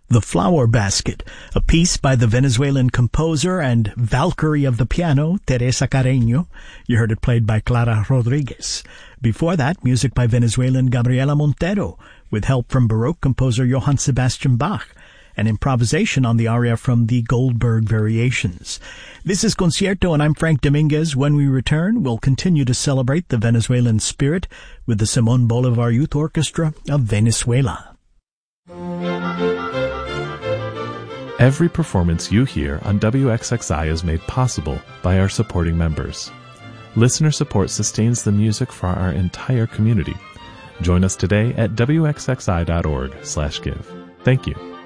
The Flower Basket, a piece by the Venezuelan composer and Valkyrie of the piano, Teresa Carreño. You heard it played by Clara Rodriguez. Before that, music by Venezuelan Gabriela Montero, with help from Baroque composer Johann Sebastian Bach, an improvisation on the aria from the Goldberg Variations. This is Concierto, and I'm Frank Dominguez. When we return, we'll continue to celebrate the Venezuelan spirit with the Simón Bolívar Youth Orchestra of Venezuela. Every performance you hear on WXXI is made possible by our supporting members. Listener support sustains the music for our entire community. Join us today at wxxi.org/give. Thank you.